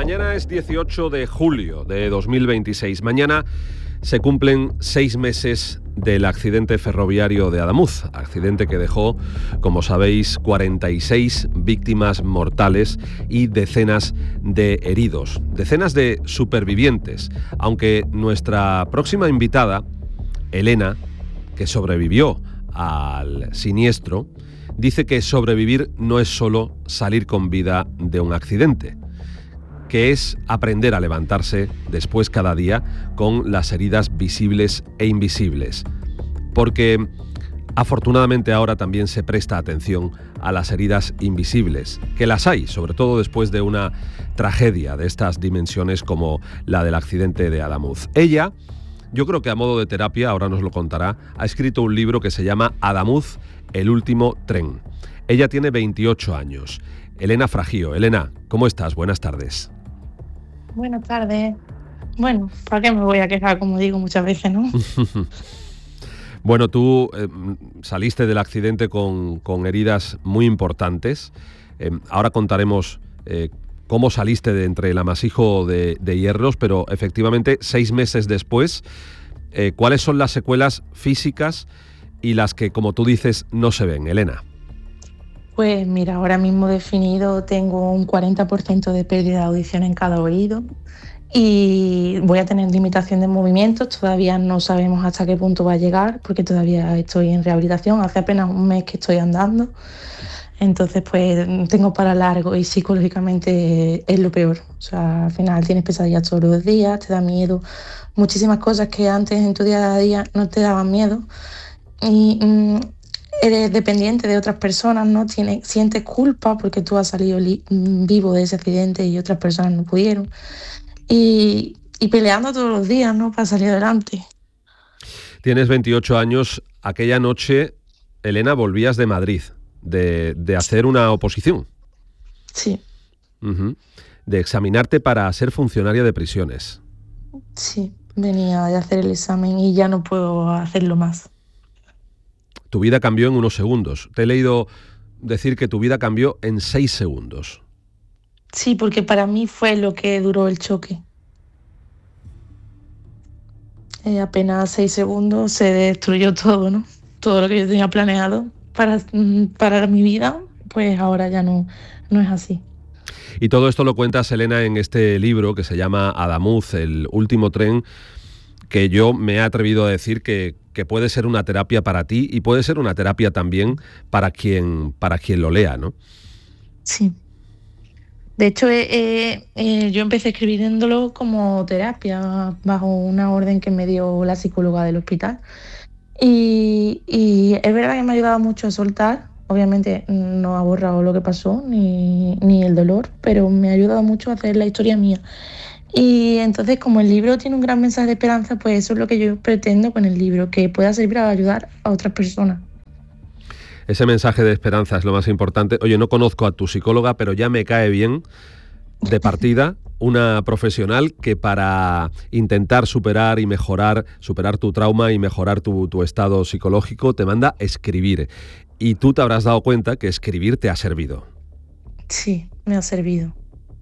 Mañana es 18 de julio de 2026. Mañana se cumplen 6 meses del accidente ferroviario de Adamuz, accidente que dejó, como sabéis, 46 víctimas mortales y decenas de heridos, decenas de supervivientes, aunque nuestra próxima invitada, Elena, que sobrevivió al siniestro, dice que sobrevivir no es solo salir con vida de un accidente, que es aprender a levantarse después cada día con las heridas visibles e invisibles. Porque afortunadamente ahora también se presta atención a las heridas invisibles, que las hay, sobre todo después de una tragedia de estas dimensiones como la del accidente de Adamuz. Ella, yo creo que a modo de terapia, ahora nos lo contará, ha escrito un libro que se llama Adamuz, el último tren. Ella tiene 28 años. Elena Fragío. Elena, ¿cómo estás? Buenas tardes. Buenas tardes. Bueno, ¿para qué me voy a quejar, como digo muchas veces, no? Bueno, tú saliste del accidente con heridas muy importantes. Ahora contaremos cómo saliste de entre el amasijo de hierros, pero efectivamente 6 meses después, ¿cuáles son las secuelas físicas y las que, como tú dices, no se ven, Elena? Pues mira, ahora mismo definido tengo un 40% de pérdida de audición en cada oído y voy a tener limitación de movimientos. Todavía no sabemos hasta qué punto va a llegar porque todavía estoy en rehabilitación. Hace apenas un mes que estoy andando. Entonces, pues tengo para largo y psicológicamente es lo peor. O sea, al final tienes pesadillas todos los días, te da miedo. Muchísimas cosas que antes en tu día a día no te daban miedo. Y eres dependiente de otras personas, ¿no? Sientes culpa porque tú has salido vivo de ese accidente y otras personas no pudieron. Y peleando todos los días, ¿no? Para salir adelante. Tienes 28 años. Aquella noche, Elena, volvías de Madrid, de hacer una oposición. Sí. Uh-huh. De examinarte para ser funcionaria de prisiones. Sí, venía de hacer el examen y ya no puedo hacerlo más. Tu vida cambió en unos segundos. Te he leído decir que tu vida cambió en 6 segundos. Sí, porque para mí fue lo que duró el choque. Apenas 6 segundos se destruyó todo, ¿no? Todo lo que yo tenía planeado para mi vida, pues ahora ya no es así. Y todo esto lo cuentas, Elena, en este libro que se llama Adamuz, el último tren, que yo me he atrevido a decir que puede ser una terapia para ti y puede ser una terapia también para quien lo lea, ¿no? Sí. De hecho, yo empecé escribiéndolo como terapia bajo una orden que me dio la psicóloga del hospital. Y es verdad que me ha ayudado mucho a soltar. Obviamente no ha borrado lo que pasó ni el dolor, pero me ha ayudado mucho a hacer la historia mía. Y entonces, como el libro tiene un gran mensaje de esperanza, pues eso es lo que yo pretendo con el libro, que pueda servir para ayudar a otras personas. Ese mensaje de esperanza es lo más importante. Oye, no conozco a tu psicóloga, pero ya me cae bien de partida una profesional que para intentar superar tu trauma y mejorar tu estado psicológico, te manda escribir. Y tú te habrás dado cuenta que escribir te ha servido. Sí, me ha servido.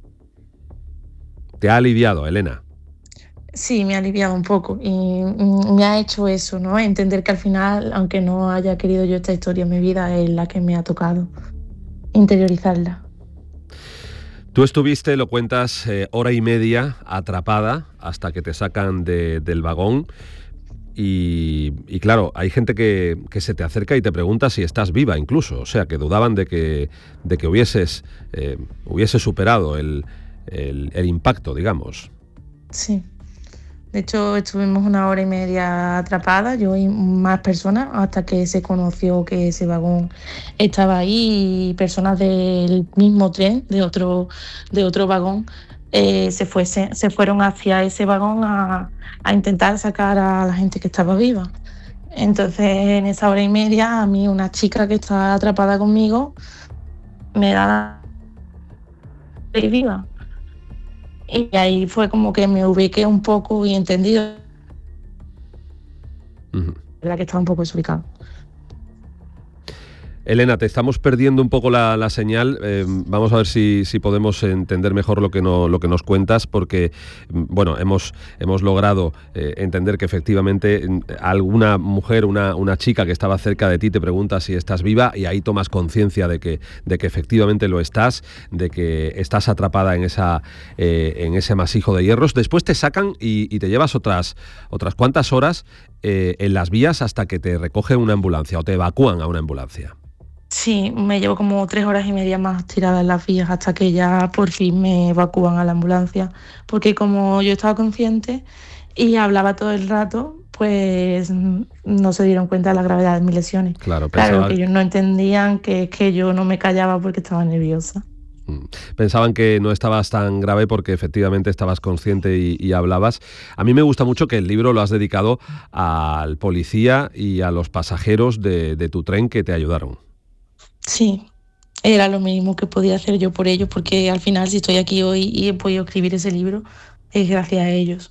¿Te ha aliviado, Elena? Sí, me ha aliviado un poco y me ha hecho eso, ¿no? Entender que al final, aunque no haya querido yo esta historia en mi vida, es la que me ha tocado interiorizarla. Tú estuviste, lo cuentas, 1:30 atrapada hasta que te sacan del vagón y claro, hay gente que se te acerca y te pregunta si estás viva incluso, o sea, que dudaban de que hubieses superado el impacto, digamos. Sí. De hecho, estuvimos 1:30 atrapadas, yo y más personas, hasta que se conoció que ese vagón estaba ahí y personas del mismo tren, de otro vagón, se fueron hacia ese vagón a intentar sacar a la gente que estaba viva. Entonces, en esa 1:30, a mí una chica que estaba atrapada conmigo me da la viva. Y ahí fue como que me ubiqué un poco y entendí la que estaba un poco desubicada. Elena, te estamos perdiendo un poco la señal. Vamos a ver si podemos entender mejor lo que nos cuentas, porque bueno, hemos logrado entender que efectivamente alguna mujer, una chica que estaba cerca de ti te pregunta si estás viva, y ahí tomas conciencia de que efectivamente lo estás, de que estás atrapada en ese masijo de hierros. Después te sacan y te llevas otras cuantas horas en las vías hasta que te recoge una ambulancia o te evacúan a una ambulancia. Sí, me llevo como 3 horas y media más tirada en las vías hasta que ya por fin me evacúan a la ambulancia, porque como yo estaba consciente y hablaba todo el rato, pues no se dieron cuenta de la gravedad de mis lesiones. Claro, que ellos no entendían que yo no me callaba porque estaba nerviosa. Pensaban que no estabas tan grave porque efectivamente estabas consciente y hablabas. A mí me gusta mucho que el libro lo has dedicado al policía y a los pasajeros de tu tren que te ayudaron. Sí, era lo mínimo que podía hacer yo por ellos, porque al final si estoy aquí hoy y he podido escribir ese libro, es gracias a ellos.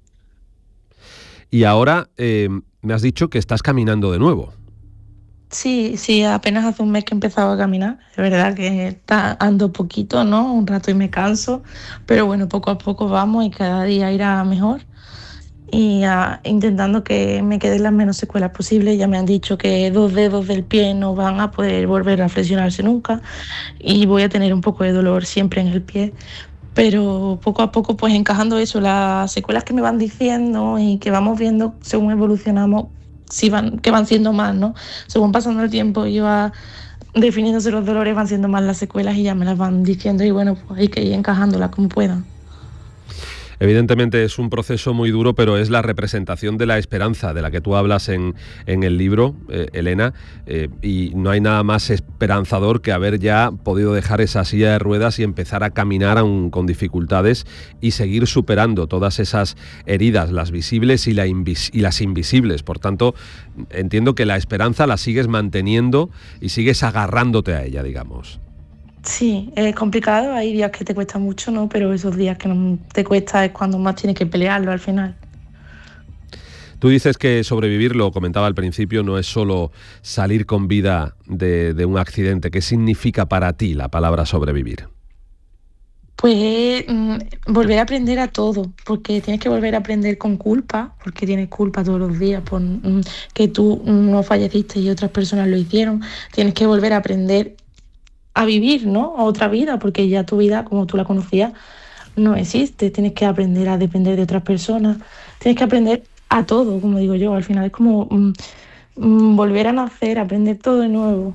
Y ahora me has dicho que estás caminando de nuevo. Sí, apenas hace un mes que he empezado a caminar. Es verdad que ando poquito, ¿no? Un rato y me canso, pero bueno, poco a poco vamos y cada día irá mejor. Y intentando que me queden las menos secuelas posibles. Ya me han dicho que 2 dedos del pie no van a poder volver a flexionarse nunca y voy a tener un poco de dolor siempre en el pie, pero poco a poco pues encajando eso, las secuelas que me van diciendo y que vamos viendo según evolucionamos, que van siendo más, ¿no? Según pasando el tiempo y va definiéndose los dolores, van siendo más las secuelas y ya me las van diciendo, y bueno, pues hay que ir encajándolas como puedan. Evidentemente es un proceso muy duro, pero es la representación de la esperanza de la que tú hablas en el libro, Elena, y no hay nada más esperanzador que haber ya podido dejar esa silla de ruedas y empezar a caminar aún con dificultades y seguir superando todas esas heridas, las visibles y las invisibles. Por tanto, entiendo que la esperanza la sigues manteniendo y sigues agarrándote a ella, digamos. Sí, es complicado, hay días que te cuesta mucho, ¿no? Pero esos días que no te cuesta es cuando más tienes que pelearlo al final. Tú dices que sobrevivir, lo comentaba al principio, no es solo salir con vida de un accidente. ¿Qué significa para ti la palabra sobrevivir? Pues volver a aprender a todo, porque tienes que volver a aprender con culpa, porque tienes culpa todos los días por que tú no falleciste y otras personas lo hicieron. Tienes que volver a aprender a vivir, ¿no? A otra vida, porque ya tu vida, como tú la conocías, no existe. Tienes que aprender a depender de otras personas, tienes que aprender a todo, como digo yo. Al final es como volver a nacer, aprender todo de nuevo.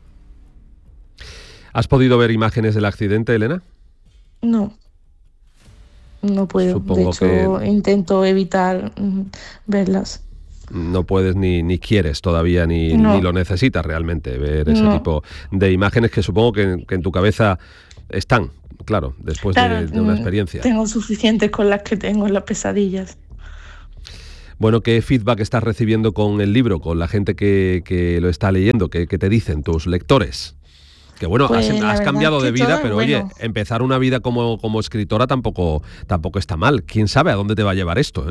¿Has podido ver imágenes del accidente, Elena? No puedo. Supongo, de hecho, intento evitar verlas. No puedes ni quieres todavía, ni lo necesitas realmente ver ese tipo de imágenes que supongo que en tu cabeza están, claro, después de una experiencia. Tengo suficientes con las que tengo en las pesadillas. Bueno, ¿qué feedback estás recibiendo con el libro, con la gente que lo está leyendo? ¿Qué te dicen tus lectores? Que bueno, pues has cambiado de vida, pero bueno, oye, empezar una vida como escritora tampoco está mal. ¿Quién sabe a dónde te va a llevar esto, eh?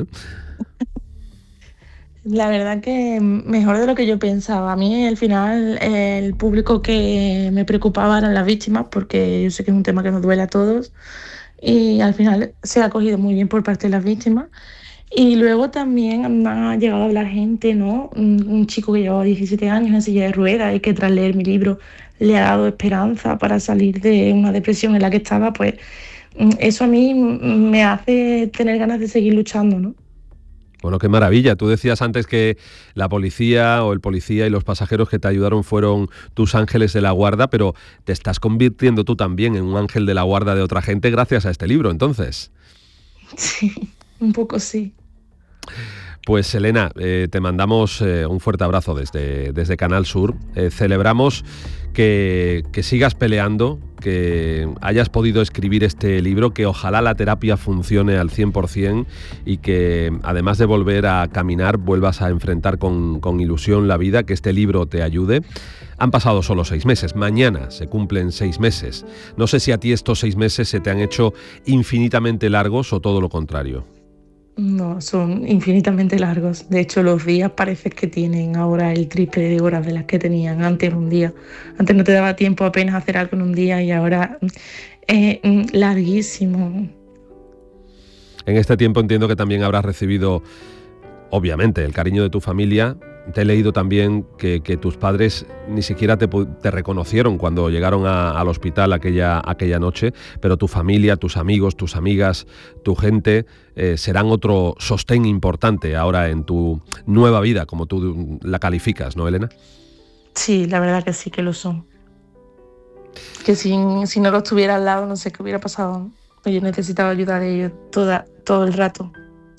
La verdad que mejor de lo que yo pensaba. A mí al final el público que me preocupaba eran las víctimas, porque yo sé que es un tema que nos duele a todos, y al final se ha acogido muy bien por parte de las víctimas. Y luego también me ha llegado a hablar gente, ¿no? Un chico que llevaba 17 años en silla de ruedas y que tras leer mi libro le ha dado esperanza para salir de una depresión en la que estaba. Pues eso a mí me hace tener ganas de seguir luchando, ¿no? Bueno, qué maravilla. Tú decías antes que la policía o el policía y los pasajeros que te ayudaron fueron tus ángeles de la guarda, pero te estás convirtiendo tú también en un ángel de la guarda de otra gente gracias a este libro, entonces. Sí, un poco sí. Pues Elena, te mandamos un fuerte abrazo desde Canal Sur. Celebramos que sigas peleando, que hayas podido escribir este libro, que ojalá la terapia funcione al 100% y que además de volver a caminar, vuelvas a enfrentar con ilusión la vida, que este libro te ayude. Han pasado solo 6 meses, mañana se cumplen 6 meses. No sé si a ti estos 6 meses se te han hecho infinitamente largos o todo lo contrario. No, son infinitamente largos. De hecho, los días parece que tienen ahora el triple de horas de las que tenían antes un día. Antes no te daba tiempo apenas hacer algo en un día y ahora es larguísimo. En este tiempo entiendo que también habrás recibido, obviamente, el cariño de tu familia. Te he leído también que tus padres ni siquiera te reconocieron cuando llegaron al hospital aquella noche, pero tu familia, tus amigos, tus amigas, tu gente serán otro sostén importante ahora en tu nueva vida, como tú la calificas, ¿no, Elena? Sí, la verdad que sí que lo son. Que si no los tuviera al lado, no sé qué hubiera pasado. Yo necesitaba ayuda de ellos todo el rato.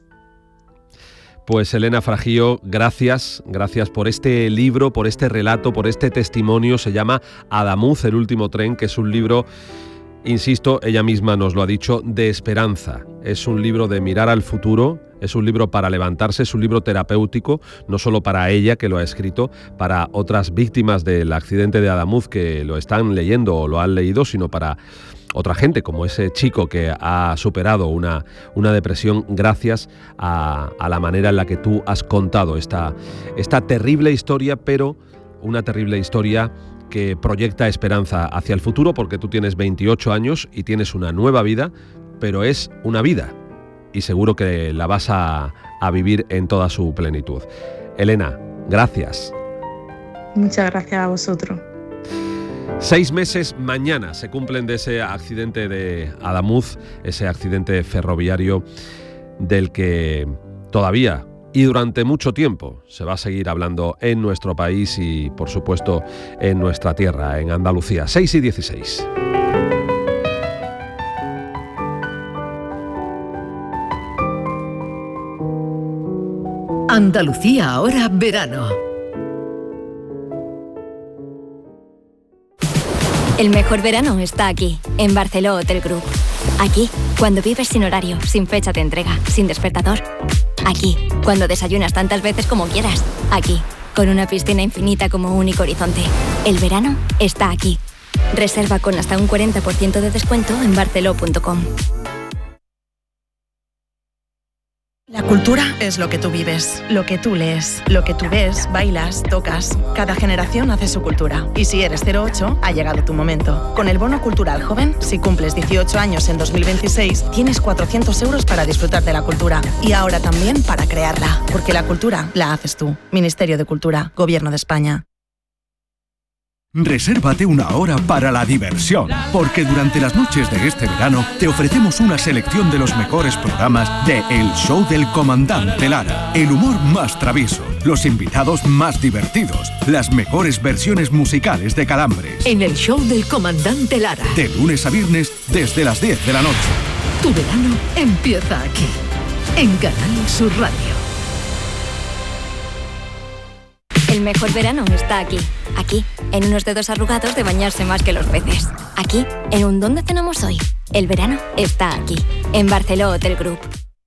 Pues Elena Fragío, gracias por este libro, por este relato, por este testimonio. Se llama Adamuz, el último tren, que es un libro, insisto, ella misma nos lo ha dicho, de esperanza. Es un libro de mirar al futuro, es un libro para levantarse, es un libro terapéutico, no solo para ella que lo ha escrito, para otras víctimas del accidente de Adamuz que lo están leyendo o lo han leído, sino para otra gente, como ese chico que ha superado una depresión gracias a la manera en la que tú has contado esta terrible historia, pero una terrible historia que proyecta esperanza hacia el futuro, porque tú tienes 28 años y tienes una nueva vida, pero es una vida y seguro que la vas a vivir en toda su plenitud. Elena, gracias. Muchas gracias a vosotros. 6 meses mañana se cumplen de ese accidente de Adamuz, ese accidente ferroviario del que todavía y durante mucho tiempo se va a seguir hablando en nuestro país y, por supuesto, en nuestra tierra, en Andalucía. 6:16. Andalucía ahora verano. El mejor verano está aquí, en Barceló Hotel Group. Aquí, cuando vives sin horario, sin fecha de entrega, sin despertador. Aquí, cuando desayunas tantas veces como quieras. Aquí, con una piscina infinita como único horizonte. El verano está aquí. Reserva con hasta un 40% de descuento en barceló.com. La cultura es lo que tú vives, lo que tú lees, lo que tú ves, bailas, tocas. Cada generación hace su cultura. Y si eres 08, ha llegado tu momento. Con el Bono Cultural Joven, si cumples 18 años en 2026, tienes 400 euros para disfrutar de la cultura. Y ahora también para crearla. Porque la cultura la haces tú. Ministerio de Cultura, Gobierno de España. Resérvate una hora para la diversión, porque durante las noches de este verano te ofrecemos una selección de los mejores programas de El Show del Comandante Lara. El humor más travieso, los invitados más divertidos, las mejores versiones musicales de Calambres. En El Show del Comandante Lara. De lunes a viernes desde las 10 de la noche. Tu verano empieza aquí, en Canal Sur Radio. El mejor verano está aquí. Aquí, en unos dedos arrugados de bañarse más que los peces. Aquí, en un ¿dónde cenamos hoy? El verano está aquí, en Barceló Hotel Group.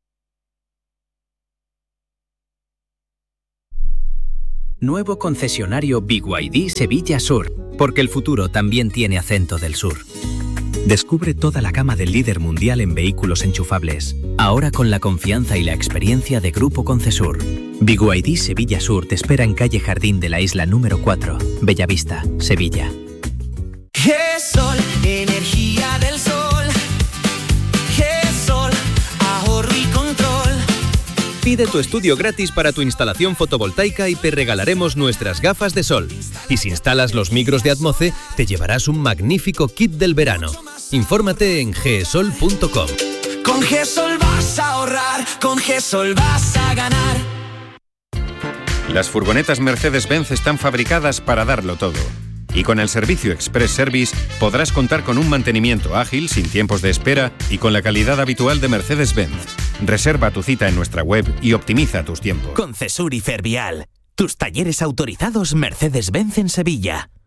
Nuevo concesionario BYD Sevilla Sur, porque el futuro también tiene acento del sur. Descubre toda la gama del líder mundial en vehículos enchufables, ahora con la confianza y la experiencia de Grupo Concesur. BYD Sevilla Sur te espera en calle Jardín de la Isla número 4, Bellavista, Sevilla. GESOL, energía del sol. GESOL, ahorro y control. Pide tu estudio gratis para tu instalación fotovoltaica y te regalaremos nuestras gafas de sol. Y si instalas los micros de Atmoce, te llevarás un magnífico kit del verano. Infórmate en gesol.com. Con GESOL vas a ahorrar, con GESOL vas a ganar. Las furgonetas Mercedes-Benz están fabricadas para darlo todo. Y con el servicio Express Service podrás contar con un mantenimiento ágil, sin tiempos de espera y con la calidad habitual de Mercedes-Benz. Reserva tu cita en nuestra web y optimiza tus tiempos. Concesur y Fervial, tus talleres autorizados Mercedes-Benz en Sevilla.